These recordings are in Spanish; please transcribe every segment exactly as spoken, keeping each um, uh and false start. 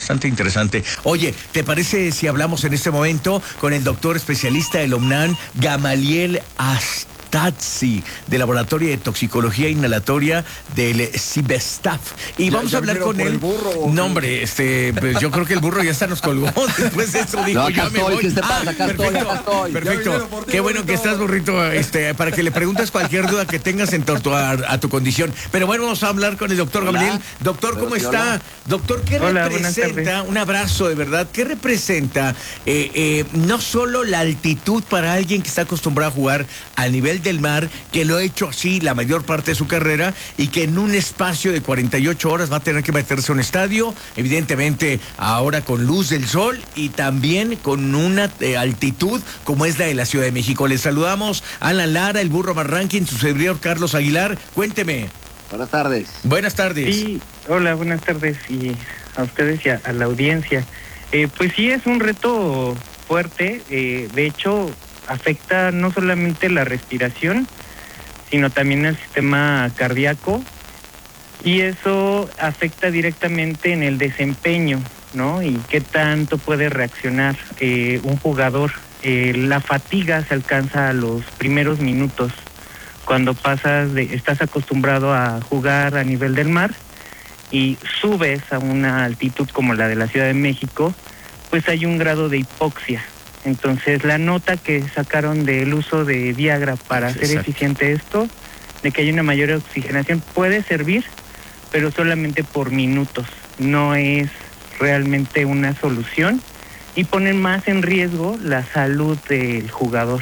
bastante interesante. Oye, ¿te parece si hablamos en este momento con el doctor especialista del UNAM, Gamaliel Astazzi, del Laboratorio de Toxicología Inhalatoria del CIBESTAF? Y Ya, vamos ya a hablar con él. Burro, no, hombre, este, pues yo creo que el burro ya hasta nos colgó. Después de eso dijo, no, ya me estoy, voy. ¿qué se pasa? Acá perfecto, estoy, acá estoy. perfecto. Qué bueno que estás, burrito, este, para que le preguntes cualquier duda que tengas en torno a, a tu condición. Pero bueno, vamos a hablar con el doctor Gamaliel. Doctor, ¿cómo está? Hola. Doctor, ¿qué Hola, representa? Un abrazo, de verdad. ¿Qué representa eh, eh, no solo la altitud para alguien que está acostumbrado a jugar a nivel del mar, que lo ha hecho así la mayor parte de su carrera y que en un espacio de cuarenta y ocho horas va a tener que meterse a un estadio, evidentemente ahora con luz del sol y también con una eh, altitud como es la de la Ciudad de México? Les saludamos a Alan Lara, el burro Marranquín, su servidor Carlos Aguilar. Cuénteme. Buenas tardes. Buenas tardes. Sí, hola, buenas tardes y a ustedes y a, a la audiencia. Eh, pues sí, es un reto fuerte. Eh, de hecho, afecta no solamente la respiración, sino también el sistema cardíaco, y eso afecta directamente en el desempeño, ¿no? Y qué tanto puede reaccionar eh, un jugador. Eh, la fatiga se alcanza a los primeros minutos. Cuando pasas de, estás acostumbrado a jugar a nivel del mar y subes a una altitud como la de la Ciudad de México, pues hay un grado de hipoxia. Entonces la nota que sacaron del uso de Viagra para hacer Exacto. eficiente esto, de que hay una mayor oxigenación, puede servir, pero solamente por minutos. No es realmente una solución y ponen más en riesgo la salud del jugador.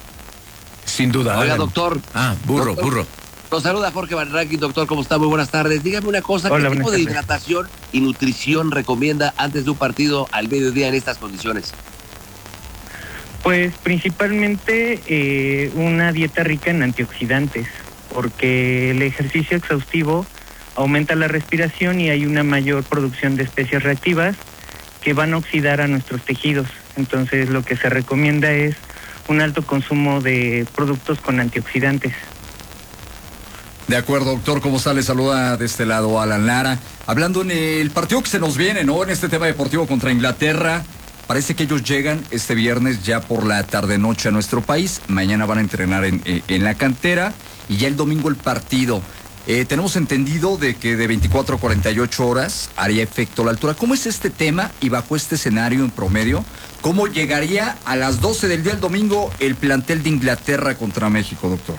Sin duda. Oiga, Alan. doctor. Ah, burro, Doctor. burro. Nos saluda Jorge Marranquín, doctor, ¿cómo está? Muy buenas tardes. Dígame una cosa, Hola, ¿qué buenas tipo de tardes. hidratación y nutrición recomienda antes de un partido al mediodía en estas condiciones? Pues principalmente eh, una dieta rica en antioxidantes, porque el ejercicio exhaustivo aumenta la respiración y hay una mayor producción de especies reactivas que van a oxidar a nuestros tejidos. Entonces lo que se recomienda es un alto consumo de productos con antioxidantes. De acuerdo, doctor, ¿cómo está? Le saluda de este lado Alan Lara. Hablando en el partido que se nos viene, ¿no? En este tema deportivo contra Inglaterra, parece que ellos llegan este viernes ya por la tarde-noche a nuestro país. Mañana van a entrenar en, en la cantera y ya el domingo el partido. Eh, tenemos entendido de que de veinticuatro a cuarenta y ocho horas haría efecto la altura. ¿Cómo es este tema y bajo este escenario en promedio? ¿Cómo llegaría a las doce del día el domingo el plantel de Inglaterra contra México, doctor?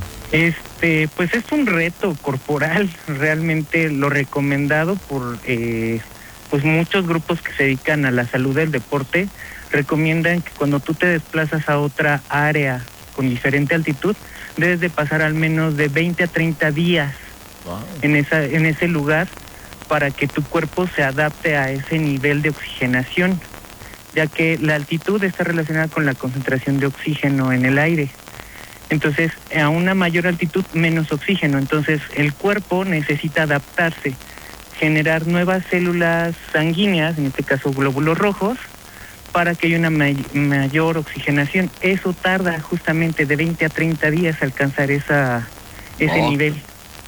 Este, pues es un reto corporal, realmente lo recomendado por eh, pues muchos grupos que se dedican a la salud del deporte, recomiendan que cuando tú te desplazas a otra área con diferente altitud, debes de pasar al menos de veinte a treinta días wow. en esa en ese lugar para que tu cuerpo se adapte a ese nivel de oxigenación, ya que la altitud está relacionada con la concentración de oxígeno en el aire. Entonces, a una mayor altitud, menos oxígeno. Entonces, el cuerpo necesita adaptarse, generar nuevas células sanguíneas, en este caso glóbulos rojos, para que haya una may- mayor oxigenación. Eso tarda justamente de veinte a treinta días alcanzar esa ese Oh. nivel.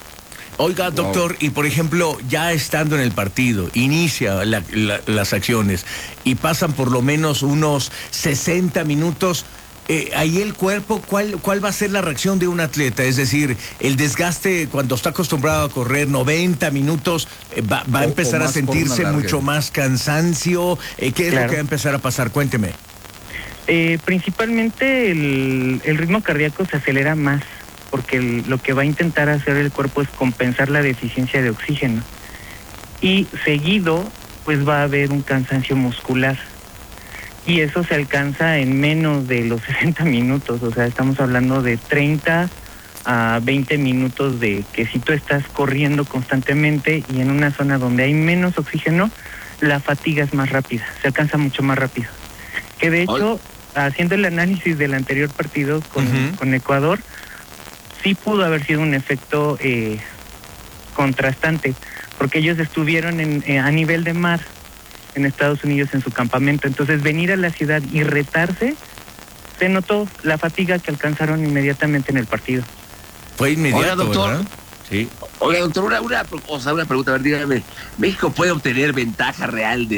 Oiga, doctor, y por ejemplo, ya estando en el partido, inicia la, la, las acciones y pasan por lo menos unos sesenta minutos, eh, ahí el cuerpo, ¿cuál, ¿cuál va a ser la reacción de un atleta? Es decir, el desgaste cuando está acostumbrado a correr noventa minutos, eh, va, va a empezar a sentirse mucho más cansancio. Eh, ¿Qué es Claro. lo que va a empezar a pasar? Cuénteme. Eh, principalmente el, el ritmo cardíaco se acelera más, porque el, lo que va a intentar hacer el cuerpo es compensar la deficiencia de oxígeno. Y seguido, pues va a haber un cansancio muscular. Y eso se alcanza en menos de los sesenta minutos, o sea, estamos hablando de treinta a veinte minutos de que si tú estás corriendo constantemente y en una zona donde hay menos oxígeno, la fatiga es más rápida, se alcanza mucho más rápido. Que de hecho, haciendo el análisis del anterior partido con, uh-huh. con Ecuador, sí pudo haber sido un efecto eh, contrastante, porque ellos estuvieron en, eh, a nivel de mar en Estados Unidos en su campamento. Entonces, venir a la ciudad y retarse, se notó la fatiga que alcanzaron inmediatamente en el partido. Fue inmediato, Oiga, doctor. ¿verdad? Sí. Oiga, doctor, una, una, cosa, una pregunta, a ver, dígame, ¿México puede obtener ventaja real de